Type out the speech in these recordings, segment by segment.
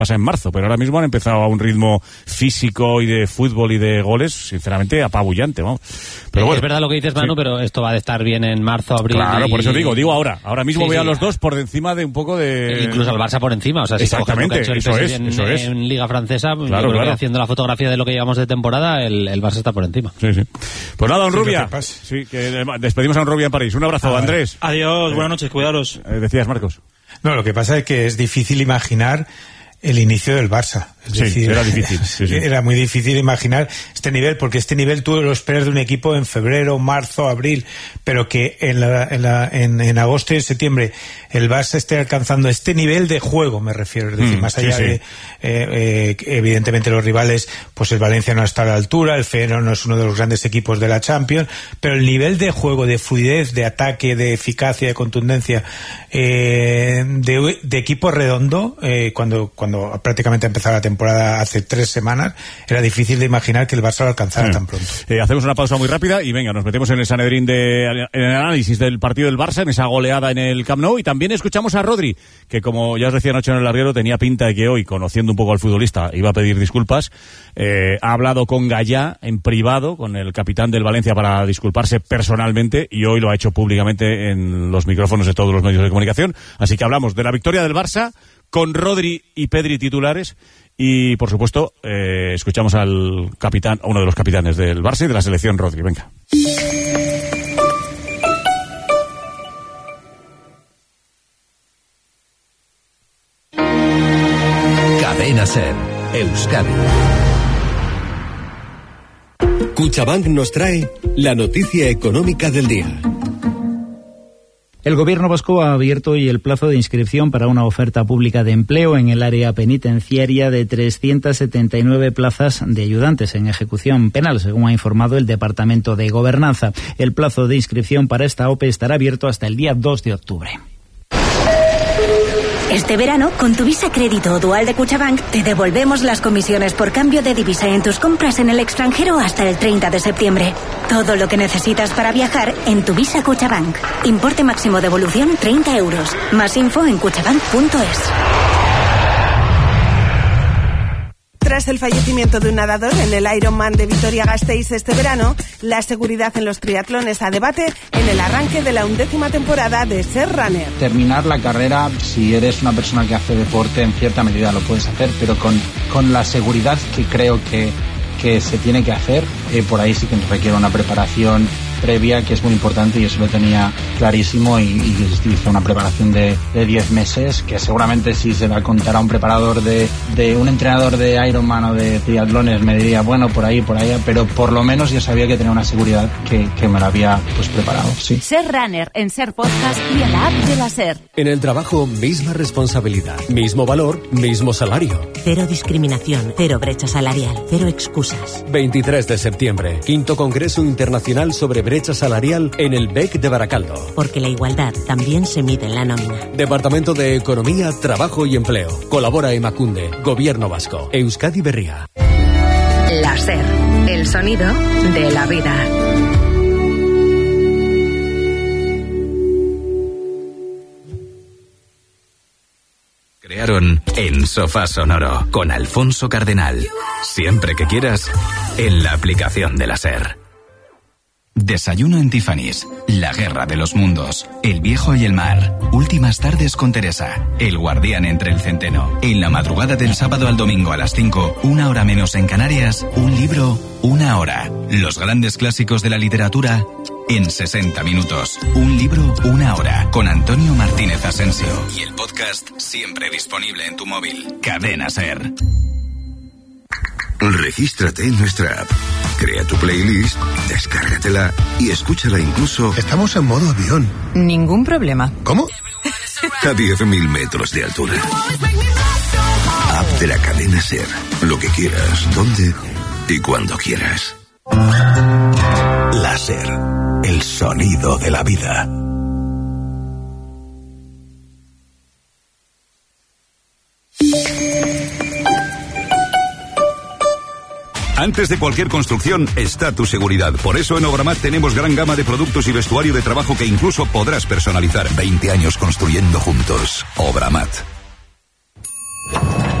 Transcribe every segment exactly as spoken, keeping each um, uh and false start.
pasa en marzo, pero ahora mismo han empezado a un ritmo físico y de fútbol y de goles, sinceramente, apabullante, vamos. Pero bueno, es verdad lo que dices, Manu, sí. Pero esto va a estar bien en marzo, abril. Claro, y... por eso digo, digo ahora. Ahora mismo sí, veo sí. a los dos por encima de un poco de... Incluso al Barça por encima, o sea, si exactamente, lo que ha hecho el eso es, en, eso es. en Liga Francesa, claro, yo creo claro. que haciendo la fotografía de lo que llevamos de temporada, el, el Barça está por encima. Sí, sí. Pues nada, don sí, Rubia. Sí, que despedimos a don Rubia en París. Un abrazo, ah, Andrés. Adiós, eh, buenas noches, cuidaros. Eh, decías, Marcos. No, lo que pasa es que es difícil imaginar el inicio del Barça. Es sí, decir, era difícil. Sí, sí. Era muy difícil imaginar este nivel, porque este nivel tú lo esperas de un equipo en febrero, marzo, abril, pero que en, la, en, la, en, en agosto y en septiembre el Barça esté alcanzando este nivel de juego, me refiero. Es decir, mm, más allá sí, sí. de, eh, eh, evidentemente los rivales, pues el Valencia no está a la altura, el Feyenoord no es uno de los grandes equipos de la Champions, pero el nivel de juego, de fluidez, de ataque, de eficacia, de contundencia, eh, de, de equipo redondo, eh, cuando, cuando prácticamente empezaba la temporada hace tres semanas, era difícil de imaginar que el Barça lo alcanzara sí. tan pronto. Eh, hacemos una pausa muy rápida y venga, nos metemos en el Sanedrín de en el análisis del partido del Barça, en esa goleada en el Camp Nou, y también escuchamos a Rodri, que como ya os decía anoche en el larguero, tenía pinta de que hoy, conociendo un poco al futbolista, iba a pedir disculpas. Eh, ha hablado con Gallá en privado, con el capitán del Valencia, para disculparse personalmente, y hoy lo ha hecho públicamente en los micrófonos de todos los medios de comunicación. Así que hablamos de la victoria del Barça con Rodri y Pedri titulares. Y, por supuesto, eh, escuchamos al capitán, a uno de los capitanes del Barça y de la selección, Rodri. Venga. Cadena SER, Euskadi. Cuchabank nos trae la noticia económica del día. El Gobierno vasco ha abierto hoy el plazo de inscripción para una oferta pública de empleo en el área penitenciaria de trescientas setenta y nueve plazas de ayudantes en ejecución penal, según ha informado el Departamento de Gobernanza. El plazo de inscripción para esta O P E estará abierto hasta el día dos de octubre. Este verano, con tu Visa Crédito o Dual de Cuchabank, te devolvemos las comisiones por cambio de divisa en tus compras en el extranjero hasta el treinta de septiembre. Todo lo que necesitas para viajar en tu Visa Cuchabank. Importe máximo de devolución treinta euros. Más info en cuchabank punto es. Tras el fallecimiento de un nadador en el Ironman de Vitoria-Gasteiz este verano, la seguridad en los triatlones a debate en el arranque de la undécima temporada de Ser Runner. Terminar la carrera, si eres una persona que hace deporte, en cierta medida lo puedes hacer, pero con, con la seguridad que creo que, que se tiene que hacer, eh, por ahí sí que requiere una preparación previa, que es muy importante, y eso lo tenía clarísimo, y, y hice una preparación de diez meses, que seguramente si se la contara a un preparador de, de un entrenador de Ironman o de triatlones me diría, bueno, por ahí, por allá, pero por lo menos yo sabía que tenía una seguridad que, que me la había pues preparado, sí. Ser Runner en Ser Podcast y en la app de la Ser. En el trabajo, misma responsabilidad, mismo valor, mismo salario. Cero discriminación, cero brecha salarial, cero excusas. veintitrés de septiembre, quinto Congreso Internacional sobre Brecha Salarial en el B E C de Baracaldo. Porque la igualdad también se mide en la nómina. Departamento de Economía, Trabajo y Empleo. Colabora Emakunde, Gobierno Vasco, Euskadi Berria. La SER, el sonido de la vida. Crearon En Sofá Sonoro con Alfonso Cardenal. Siempre que quieras, en la aplicación de la SER. Desayuno en Tiffany's, La Guerra de los Mundos, El Viejo y el Mar, Últimas Tardes con Teresa, El Guardián entre el Centeno. En la madrugada del sábado al domingo a las cinco, una hora menos en Canarias, un libro, una hora. Los grandes clásicos de la literatura en sesenta minutos. Un libro, una hora, con Antonio Martínez Asensio. Y el podcast siempre disponible en tu móvil. Cadena SER. Regístrate en nuestra app, crea tu playlist, descárgatela y escúchala incluso... Estamos en modo avión. Ningún problema. ¿Cómo? A diez mil metros de altura. App de la cadena SER. Lo que quieras, donde y cuando quieras. La SER, el sonido de la vida. Antes de cualquier construcción está tu seguridad. Por eso en Obramat tenemos gran gama de productos y vestuario de trabajo que incluso podrás personalizar. veinte años construyendo juntos. Obramat.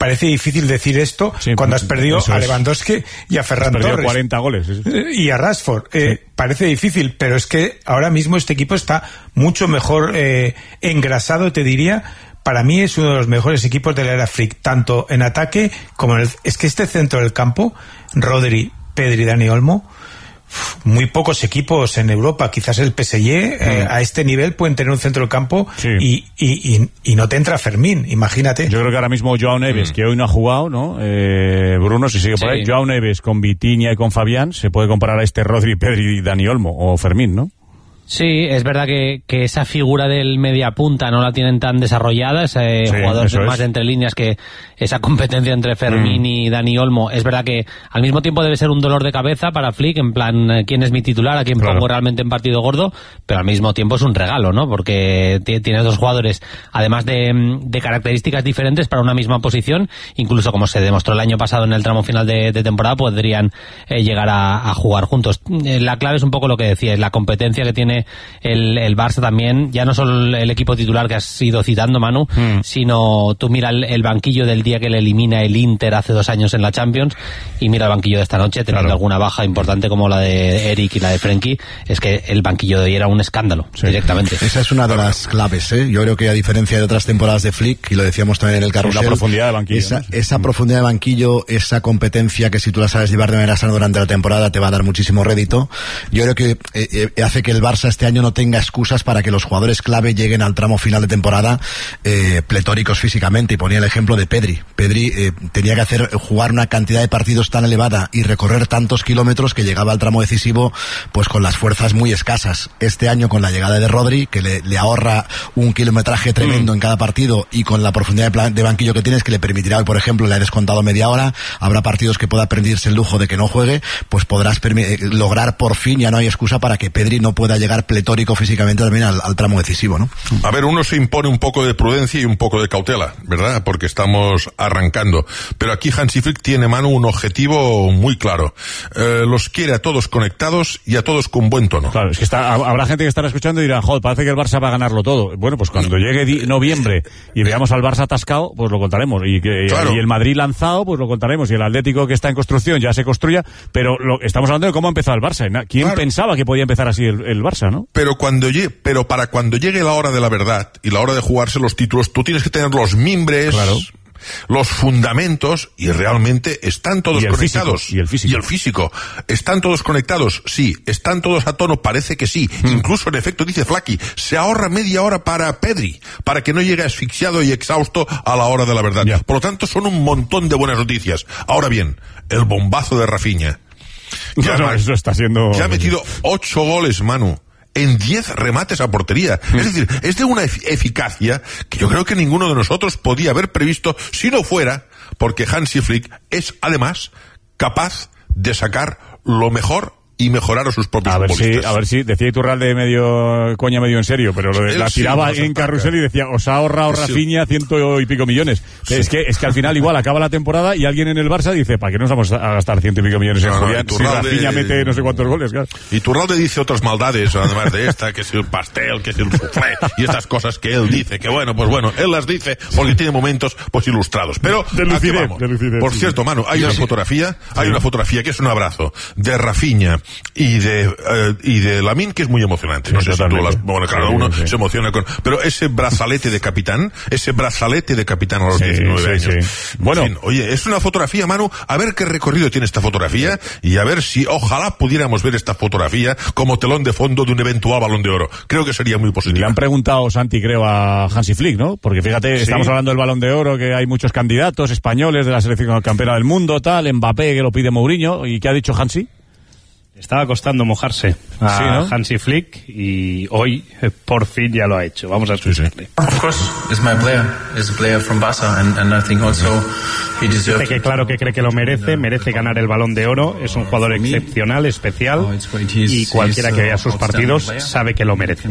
parece difícil decir esto sí, cuando has perdido a Lewandowski y a Ferran Torres. Perdido cuarenta goles. Sí. Y a Rashford. Eh, sí. Parece difícil, pero es que ahora mismo este equipo está mucho mejor eh, engrasado, te diría. Para mí es uno de los mejores equipos de la era Flick, tanto en ataque como en el... Es que este centro del campo, Rodri, Pedri, Dani Olmo, muy pocos equipos en Europa, quizás el P S G, eh, a este nivel pueden tener un centro del campo sí. y, y, y, y no te entra Fermín, imagínate. Yo creo que ahora mismo Joao Neves, mm. que hoy no ha jugado, ¿no? Eh, Bruno, si sigue por sí. ahí, Joao Neves con Vitinha y con Fabián, se puede comparar a este Rodri, Pedri, Dani Olmo o Fermín, ¿no? Sí, es verdad que, que esa figura del mediapunta no la tienen tan desarrollada, ese sí, jugador más de entre líneas, que esa competencia entre Fermín mm. y Dani Olmo, es verdad que al mismo tiempo debe ser un dolor de cabeza para Flick, en plan, quién es mi titular, a quién claro. pongo realmente en partido gordo, pero al mismo tiempo es un regalo, ¿no? Porque t- tienes dos jugadores, además de, de características diferentes para una misma posición, incluso como se demostró el año pasado en el tramo final de, de temporada, podrían eh, llegar a, a jugar juntos. La clave es un poco lo que decías, la competencia que tiene El, el Barça también, ya no solo el equipo titular que has ido citando, Manu, mm. sino tú mira el, el banquillo del día que le elimina el Inter hace dos años en la Champions y mira el banquillo de esta noche, teniendo claro. alguna baja importante como la de Eric y la de Frenkie, es que el banquillo de hoy era un escándalo, sí. directamente. Esa es una de las claves, ¿eh? Yo creo que a diferencia de otras temporadas de Flick, y lo decíamos también en el carrusel, la profundidad de banquillo, esa, ¿no? esa mm. profundidad de banquillo, esa competencia que si tú la sabes llevar de manera sana durante la temporada te va a dar muchísimo rédito. Yo creo que eh, eh, hace que el Barça este año no tenga excusas para que los jugadores clave lleguen al tramo final de temporada eh, pletóricos físicamente, y ponía el ejemplo de Pedri. Pedri eh, tenía que hacer jugar una cantidad de partidos tan elevada y recorrer tantos kilómetros que llegaba al tramo decisivo pues con las fuerzas muy escasas. Este año, con la llegada de Rodri, que le, le ahorra un kilometraje tremendo mm. en cada partido, y con la profundidad de, plan, de banquillo que tienes, que le permitirá hoy, por ejemplo, le ha descontado media hora, habrá partidos que pueda permitirse el lujo de que no juegue, pues podrás permi- lograr por fin, ya no hay excusa para que Pedri no pueda llegar pletórico físicamente también al, al tramo decisivo, ¿no? A ver, uno se impone un poco de prudencia y un poco de cautela, ¿verdad? Porque estamos arrancando. Pero aquí Hansi Flick tiene, Manu, un objetivo muy claro. Eh, los quiere a todos conectados y a todos con buen tono. Claro, es que está, habrá gente que estará escuchando y dirá, joder, parece que el Barça va a ganarlo todo. Bueno, pues cuando llegue di- noviembre y veamos al Barça atascado, pues lo contaremos. Y, que, claro. y el Madrid lanzado, pues lo contaremos. Y el Atlético, que está en construcción, ya se construya. Pero lo, estamos hablando de cómo ha empezado el Barça. ¿Quién claro. pensaba que podía empezar así el, el Barça, no? Pero cuando llegue, pero para cuando llegue la hora de la verdad y la hora de jugarse los títulos, tú tienes que tener los mimbres, claro. los fundamentos, y realmente están todos y conectados. Físico, y el físico. Y el físico. ¿Están todos conectados? Sí. ¿Están todos a tono? Parece que sí. Mm. Incluso, en efecto, dice Flaky, se ahorra media hora para Pedri, para que no llegue asfixiado y exhausto a la hora de la verdad. Yeah. Por lo tanto, son un montón de buenas noticias. Ahora bien, el bombazo de Rafinha. Que no, además, eso está siendo... Que ha metido ocho goles, Manu, en diez remates a portería. Mm. Es decir, es de una efic- eficacia que yo creo que ninguno de nosotros podía haber previsto si no fuera porque Hansi Flick es, además, capaz de sacar lo mejor y mejorar a sus propios a ver futbolistas. Si, a ver si decía Iturralde medio coña, medio en serio, pero lo de, la tiraba sí, en carrusel y decía, os ha ahorrado sí. Rafinha ciento y pico millones. Sí. Es que es que al final igual acaba la temporada y alguien en el Barça dice, ¿para qué nos vamos a gastar ciento y pico millones en no, Julián? No, si Rafinha mete no sé cuántos goles, claro. Iturralde dice otras maldades, además de esta, que es el pastel, que es el soufflé, y estas cosas que él dice, que bueno, pues bueno, él las dice porque tiene momentos pues ilustrados. Pero aquí vamos. Por cierto, Manu, hay una fotografía, hay una fotografía que es un abrazo de Rafinha y de Uh, y de Lamine, que es muy emocionante. No sí, sé si tú las, bueno, cada uno sí, sí. se emociona con, pero ese brazalete de capitán, ese brazalete de capitán a los sí, diecinueve sí, años. Sí. Bueno, en fin, oye, es una fotografía, Manu, a ver qué recorrido tiene esta fotografía y a ver si ojalá pudiéramos ver esta fotografía como telón de fondo de un eventual Balón de Oro. Creo que sería muy positivo. Le han preguntado, Santi, creo, a Hansi Flick, ¿no? Porque fíjate, sí. estamos hablando del Balón de Oro, que hay muchos candidatos españoles de la selección campeona del mundo, tal, Mbappé, que lo pide Mourinho, ¿y qué ha dicho Hansi? Estaba costando mojarse a sí, ¿no? Hansi Flick y hoy eh, por fin ya lo ha hecho. Vamos a escucharle. Of course, it's my player. It's a player from Barça and, and I think also he deserves. Dice que claro que cree que lo merece, merece ganar el Balón de Oro. Es un jugador excepcional, especial y cualquiera que vea sus partidos sabe que lo merece.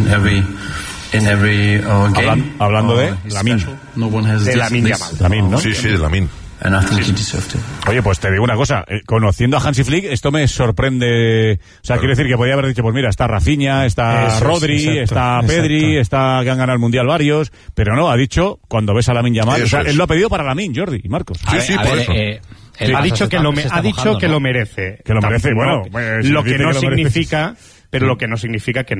In every, uh, game, Hablan, hablando de uh, Lamine. No one has de Lamine Yamal. Lamine, ¿no? Sí, sí, de Lamine. and I think he deserved it. Oye, pues te digo una cosa, eh, conociendo a Hansi Flick, esto me sorprende. O sea, quiero decir que podía haber dicho, pues mira, está Rafinha, está Eso es, Rodri, exacto, está exacto. Pedri, está que han ganado el Mundial varios, pero no, ha dicho, cuando ves a Lamine Yamal, o sea, Eso es. él lo ha pedido para Lamine, Jordi y Marcos. Sí, sí, por eso. Eh, Sí, ha dicho que lo me- ha dicho que lo merece. Que lo merece, Tampoco, bueno, pues, si lo dice que no que lo merece. significa, pero lo que no significa que